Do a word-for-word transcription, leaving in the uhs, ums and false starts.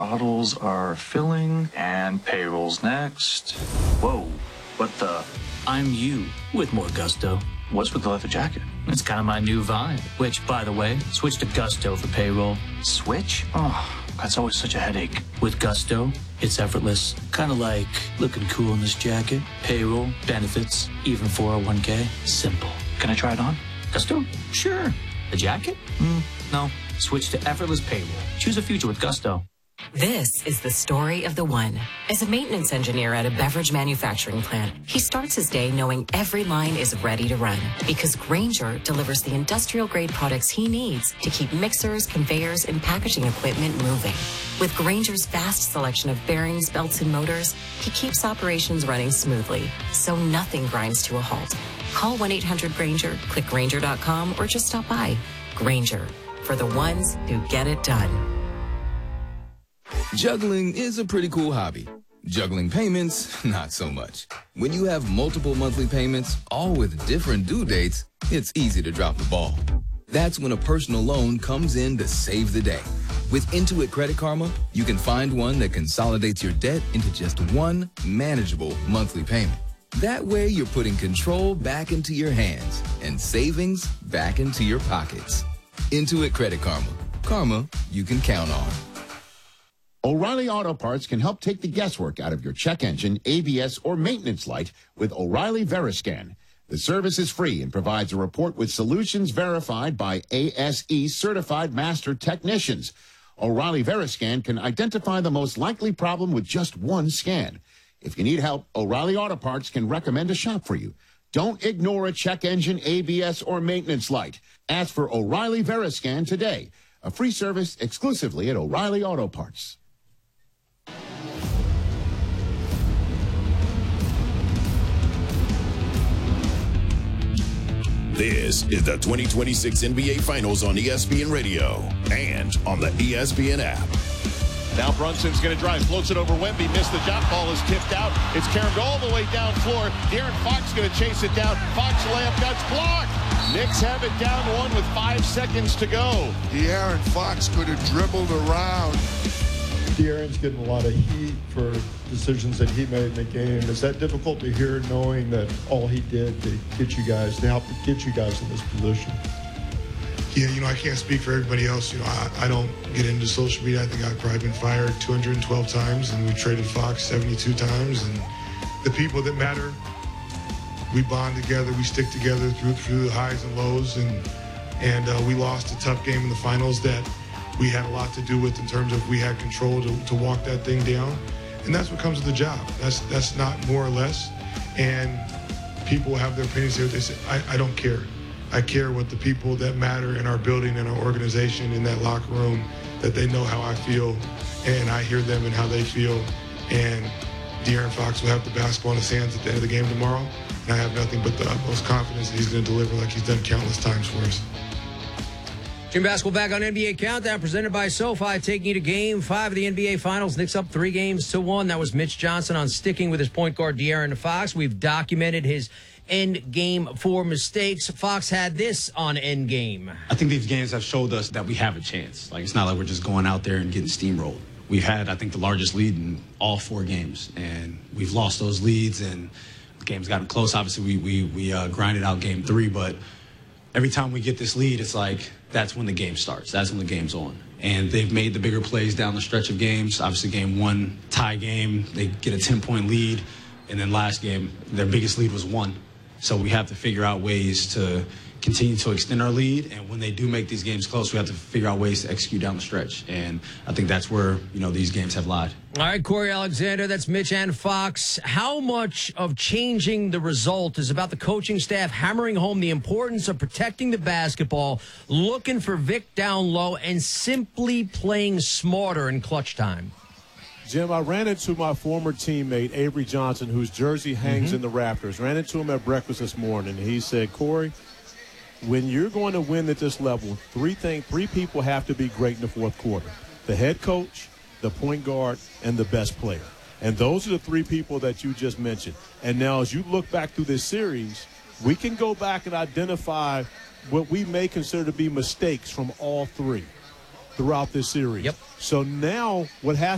Bottles are filling, and payroll's next. Whoa, what the? I'm you with more gusto. What's with the leather jacket? It's kind of my new vibe. Which, by the way, switch to Gusto for payroll. Switch? Oh, that's always such a headache. With Gusto, it's effortless. Kind of like looking cool in this jacket. Payroll, benefits, even four oh one k. Simple. Can I try it on? Gusto? Sure. The jacket? Mm, no. Switch to effortless payroll. Choose a future with Gusto. This is the story of the one. As a maintenance engineer at a beverage manufacturing plant, he starts his day knowing every line is ready to run because Grainger delivers the industrial-grade products he needs to keep mixers, conveyors, and packaging equipment moving. With Grainger's vast selection of bearings, belts, and motors, he keeps operations running smoothly, so nothing grinds to a halt. Call one eight hundred Grainger, click Grainger dot com, or just stop by. Grainger, for the ones who get it done. Juggling is a pretty cool hobby. Juggling payments, not so much. When you have multiple monthly payments, all with different due dates, it's easy to drop the ball. That's when a personal loan comes in to save the day. With Intuit Credit Karma, you can find one that consolidates your debt into just one manageable monthly payment. That way, you're putting control back into your hands and savings back into your pockets. Intuit Credit Karma. Karma you can count on. O'Reilly Auto Parts can help take the guesswork out of your check engine, A B S, or maintenance light with O'Reilly Veriscan. The service is free and provides a report with solutions verified by A S E certified master technicians. O'Reilly Veriscan can identify the most likely problem with just one scan. If you need help, O'Reilly Auto Parts can recommend a shop for you. Don't ignore a check engine, A B S, or maintenance light. Ask for O'Reilly Veriscan today. A free service exclusively at O'Reilly Auto Parts. This is the twenty twenty-six N B A Finals on E S P N Radio and on the E S P N app. Now Brunson's going to drive, floats it over Wemby, missed the jump ball, is tipped out. It's carried all the way down floor. De'Aaron Fox going to chase it down. Fox layup guts blocked. Knicks have it down one with five seconds to go. De'Aaron Fox could have dribbled around. De'Aaron's getting a lot of heat for decisions that he made in the game. Is that difficult to hear, knowing that all he did to get you guys, to help get you guys in this position? Yeah, you know, I can't speak for everybody else. You know, I, I don't get into social media. I think I've probably been fired two hundred twelve times, and we traded Fox seventy-two times. And the people that matter, we bond together, we stick together through through the highs and lows. And and uh, we lost a tough game in the finals that we had a lot to do with in terms of we had control to, to walk that thing down. And that's what comes with the job. That's that's not more or less. And people have their opinions here. They say, I, I don't care. I care what the people that matter in our building and our organization in that locker room, that they know how I feel, and I hear them and how they feel. And De'Aaron Fox will have the basketball in his hands at the end of the game tomorrow, and I have nothing but the utmost confidence that he's going to deliver like he's done countless times for us. Jim Basketball back on N B A Countdown, presented by SoFi, taking you to Game five of the N B A Finals. Knicks up three games to one. That was Mitch Johnson on sticking with his point guard, De'Aaron Fox. We've documented his end game four mistakes. Fox had this on end game. I think these games have showed us that we have a chance. Like, it's not like we're just going out there and getting steamrolled. We've had, I think, the largest lead in all four games, and we've lost those leads, and the game's gotten close. Obviously, we we, we uh, grinded out game three, but every time we get this lead, it's like that's when the game starts. That's when the game's on. And they've made the bigger plays down the stretch of games. Obviously, game one, tie game, they get a ten-point lead, and then last game, their biggest lead was one. So we have to figure out ways to continue to extend our lead, and when they do make these games close, we have to figure out ways to execute down the stretch. And I think that's where, you know, these games have lied. All right, Corey Alexander, that's Mitch and Fox. How much of changing the result is about the coaching staff hammering home the importance of protecting the basketball, looking for Vic down low, and simply playing smarter in clutch time? Jim, I ran into my former teammate, Avery Johnson, whose jersey hangs mm-hmm. in the Raptors. Ran into him at breakfast this morning. He said, Corey, when you're going to win at this level, three thing, three people have to be great in the fourth quarter. The head coach, the point guard, and the best player. And those are the three people that you just mentioned. And now as you look back through this series, we can go back and identify what we may consider to be mistakes from all three throughout this series. Yep. So now what has